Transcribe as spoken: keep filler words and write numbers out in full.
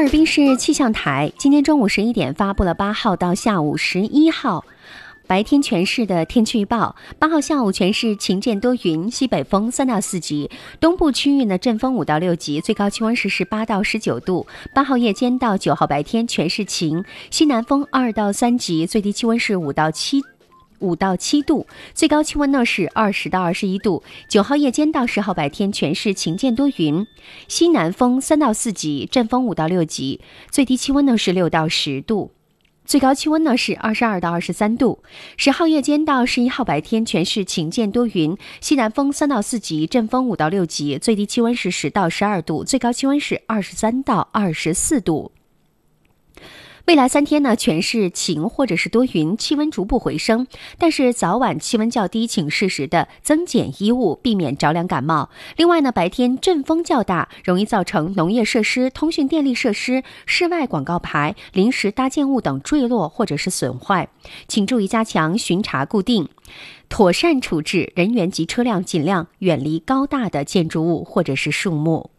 尔滨市气象台今天中午十一点发布了八号到下午十一号白天全市的天气预报。八号下午全市晴间多云，西北风三到四级，东部区域呢阵风五到六级，最高气温是十八到十九度。八号夜间到九号白天全市晴，西南风二到三级，最低气温是五到七五到七度，最高气温呢是二十到二十一度。九号夜间到十号白天全市晴间多云，西南风三到四级，阵风五到六级，最低气温呢是六到十度。最高气温呢是二十二到二十三度。十号夜间到十一号白天全市晴间多云，西南风三到四级，阵风五到六级，最低气温是十到十二度，最高气温是二十三到二十四度。未来三天呢，全市晴或者是多云，气温逐步回升，但是早晚气温较低，请适时的增减衣物，避免着凉感冒。另外呢，白天阵风较大，容易造成农业设施、通讯电力设施、室外广告牌、临时搭建物等坠落或者是损坏，请注意加强巡查固定，妥善处置人员及车辆，尽量远离高大的建筑物或者是树木。